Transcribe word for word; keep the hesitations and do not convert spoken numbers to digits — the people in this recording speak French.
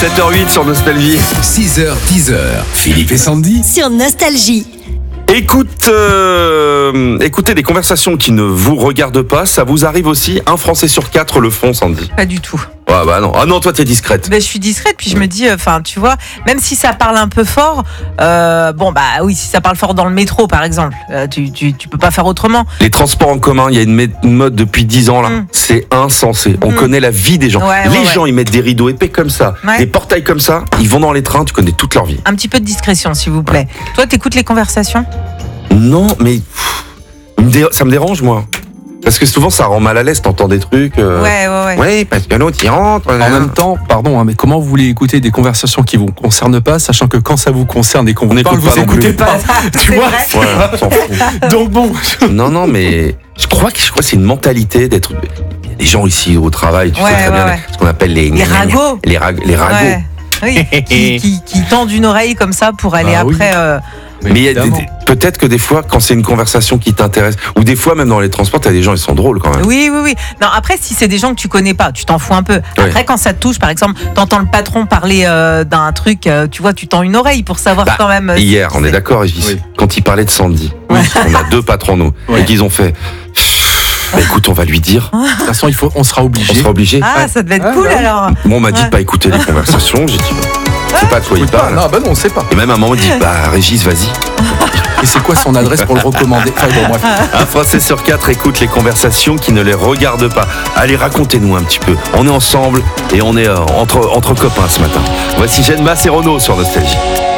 sept heures huit sur Nostalgie. six heures dix, Philippe et Sandy. Sur Nostalgie. Écoute, euh, écoutez des conversations qui ne vous regardent pas, ça vous arrive aussi. Un Français sur quatre le font, Sandy. Pas du tout. Ah bah non, ah non, toi t'es discrète. Ben, je suis discrète, puis je me dis, enfin, tu vois, même si ça parle un peu fort, euh, bon, bah oui, si ça parle fort dans le métro, par exemple, euh, tu, tu, tu peux pas faire autrement. Les transports en commun, il y a une, mé- une mode depuis dix ans là. Mm. C'est insensé. On Mm. connaît la vie des gens. Ouais, les ouais, gens, ils mettent des rideaux épais comme ça, Ouais. des portails comme ça. Ils vont dans les trains, tu connais toute leur vie. Un petit peu de discrétion, s'il vous plaît. Toi, t'écoutes les conversations ? Non, mais pff, me dé- ça me dérange moi. Parce que souvent ça rend mal à l'aise, t'entends des trucs. euh, Ouais, ouais, ouais. Oui, parce que l'autre il rentre. En même temps, pardon, hein, mais comment vous voulez écouter des conversations qui vous concernent pas, sachant que quand ça vous concerne et qu'on vous n'écoute parle, pas vous non écoutez plus. pas. C'est Tu vois vrai. Ouais, on s'en fout. Donc bon, Non, non, mais je crois que je crois que c'est une mentalité d'être. Il y a des gens ici au travail, tu Ouais, sais très ouais, bien, ouais. ce qu'on appelle les. Les ragots. Les, rag- les ragots. Ouais. Oui, qui, qui, qui tendent une oreille comme ça pour aller Bah oui. après. euh, Mais il y a des- évidemment. des- peut-être que des fois, quand c'est une conversation qui t'intéresse, ou des fois même dans les transports, t'as des gens, ils sont drôles quand même. Oui, oui, oui. Non, après, si c'est des gens que tu connais pas, tu t'en fous un peu. Ouais. Après, quand ça te touche, par exemple, t'entends le patron parler euh, d'un truc, euh, tu vois, tu tends une oreille pour savoir Bah, quand même. euh, Hier, si on est c'est- d'accord, Régis, Oui. quand il parlait de Sandy, on a deux patrons nous, Ouais. et qu'ils ont fait. Bah, écoute, on va lui dire, de toute façon, il faut, on sera on obligé. sera obligé. Ah, ça devait être Ouais, cool bah oui. alors. Bon, on m'a dit Ouais. de pas écouter les conversations, j'ai dit, c'est pas à toi il Écoute pas, parle. non, bah non, on sait pas. Et même à un moment, il dit, bah Régis, vas-y. Et c'est quoi son adresse pour le recommander? Enfin bon, bref. Un Français sur quatre écoute les conversations qui ne les regardent pas. Allez, racontez-nous un petit peu. On est ensemble et on est euh, entre, entre copains ce matin. Voici Jeanne Masse et Renaud sur Nostalgie.